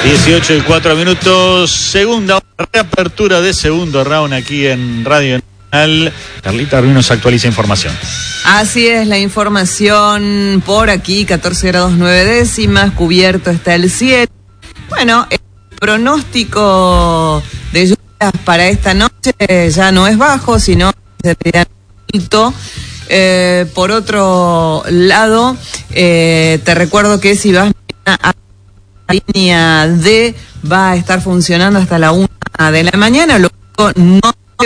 18:04, segunda reapertura de segundo round aquí en Radio Nacional. Carlita Ruiz nos actualiza información. Así es, la información por aquí, 14 grados 9 décimas, cubierto está el cielo. Bueno, el pronóstico de lluvias para esta noche ya no es bajo, sino sería alto. Por otro lado, te recuerdo que si vas a la línea D va a estar funcionando hasta la 1 de la mañana, luego no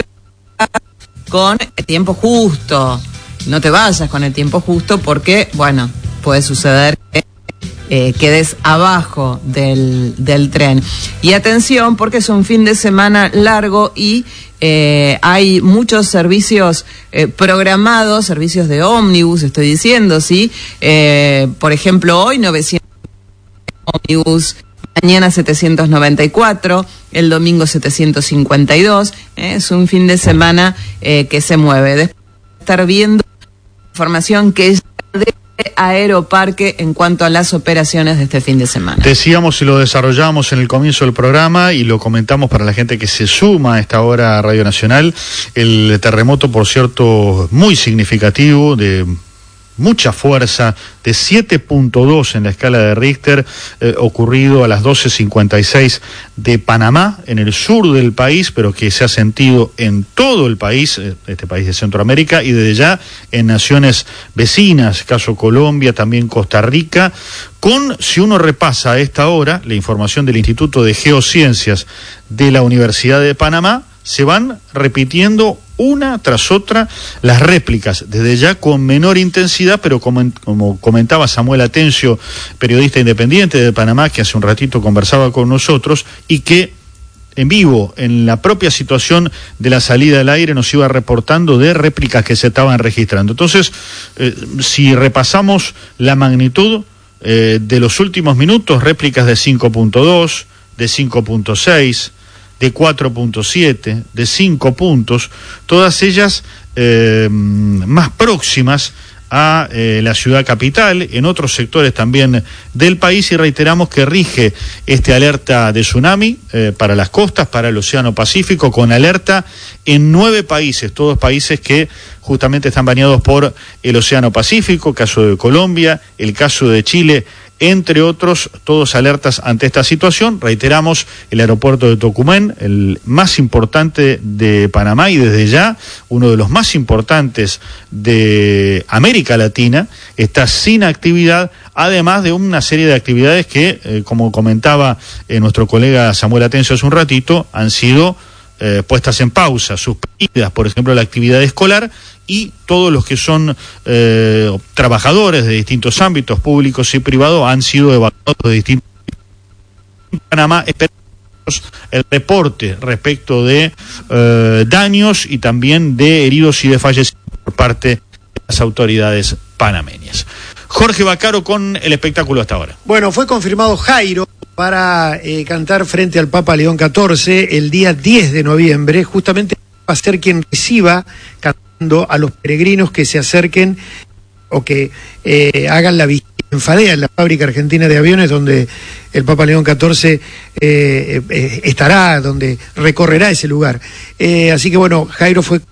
con el tiempo justo, no te vayas con el tiempo justo porque, bueno, puede suceder que quedes abajo del tren. Y atención porque es un fin de semana largo y hay muchos servicios programados, servicios de ómnibus, estoy diciendo, ¿sí? Por ejemplo, hoy 900 ómnibus, mañana 794, el domingo 752, es un fin de semana que se mueve. Después de estar viendo información que es de Aeroparque en cuanto a las operaciones de este fin de semana. Decíamos y lo desarrollamos en el comienzo del programa y lo comentamos para la gente que se suma a esta hora a Radio Nacional. El terremoto, por cierto, muy significativo, de mucha fuerza, de 7.2 en la escala de Richter, ocurrido a las 12:56 de Panamá, en el sur del país, pero que se ha sentido en todo el país, este país de Centroamérica, y desde ya en naciones vecinas, caso Colombia, también Costa Rica, con, si uno repasa a esta hora, la información del Instituto de Geociencias de la Universidad de Panamá, se van repitiendo una tras otra las réplicas, desde ya con menor intensidad, pero como comentaba Samuel Atencio, periodista independiente de Panamá, que hace un ratito conversaba con nosotros, y que en vivo, en la propia situación de la salida al aire, nos iba reportando de réplicas que se estaban registrando. Entonces, si repasamos la magnitud de los últimos minutos, réplicas de 5.2, de 5.6, de 4.7, de 5 puntos, todas ellas más próximas a la ciudad capital, en otros sectores también del país, y reiteramos que rige este alerta de tsunami para las costas, para el Océano Pacífico, con alerta en 9 países, todos países que justamente están bañados por el Océano Pacífico, caso de Colombia, el caso de Chile, entre otros, todos alertas ante esta situación. Reiteramos, el aeropuerto de Tocumen, el más importante de Panamá y desde ya uno de los más importantes de América Latina, está sin actividad, además de una serie de actividades que, como comentaba nuestro colega Samuel Atencio hace un ratito, han sido puestas en pausa, suspendidas, por ejemplo, la actividad escolar, y todos los que son trabajadores de distintos ámbitos públicos y privados han sido evacuados de distintos ámbitos. En Panamá esperamos el reporte respecto de daños y también de heridos y de fallecidos por parte de las autoridades panameñas. Jorge Vaccaro con el espectáculo hasta ahora. Bueno, fue confirmado Jairo para cantar frente al Papa León XIV el día 10 de noviembre, justamente va a ser quien reciba cantando a los peregrinos que se acerquen o que hagan la visita en Fadea, en la fábrica argentina de aviones, donde el Papa León XIV estará, donde recorrerá ese lugar. Así que bueno, Jairo fue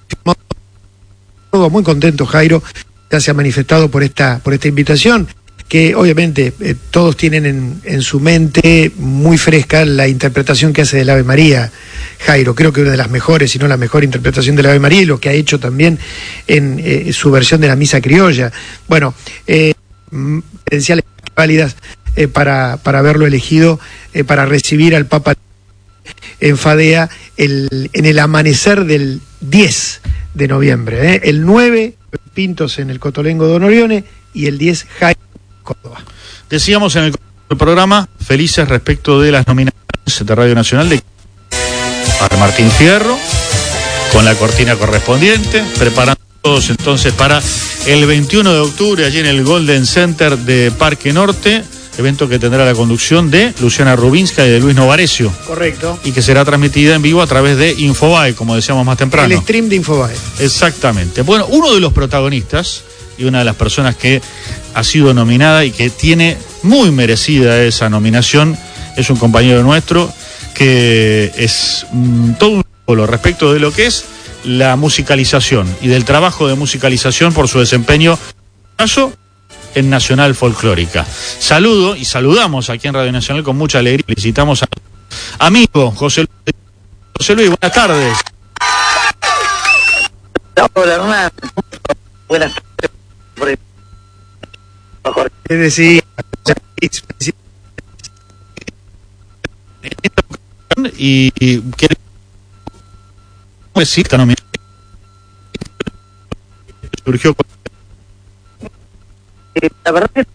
muy contento. Jairo ya se ha manifestado por esta invitación, que obviamente todos tienen en su mente muy fresca la interpretación que hace del Ave María, Jairo. Creo que una de las mejores, si no la mejor interpretación del Ave María, y lo que ha hecho también en su versión de la misa criolla. Bueno, credenciales válidas para haberlo elegido para recibir al Papa en Fadea en el amanecer del 10 de noviembre. El 9, Pintos en el Cotolengo de Donorione, y el 10, Jairo, Córdoba. Decíamos en el programa, felices respecto de las nominaciones de Radio Nacional de Martín Fierro, con la cortina correspondiente, preparando todos entonces para el 21 de octubre, allí en el Golden Center de Parque Norte, evento que tendrá la conducción de Luciana Rubinska y de Luis Novarecio. Correcto. Y que será transmitida en vivo a través de Infobae, como decíamos más temprano. El stream de Infobae. Exactamente. Bueno, uno de los protagonistas y una de las personas que ha sido nominada y que tiene muy merecida esa nominación es un compañero nuestro que es todo un símbolo respecto de lo que es la musicalización y del trabajo de musicalización por su desempeño en Nacional Folclórica. Saludo y saludamos aquí en Radio Nacional con mucha alegría. Felicitamos a amigo José Luis, buenas tardes. Hola, Hernán. Buenas tardes. Es decir, y quiere decir que surgió la verdad que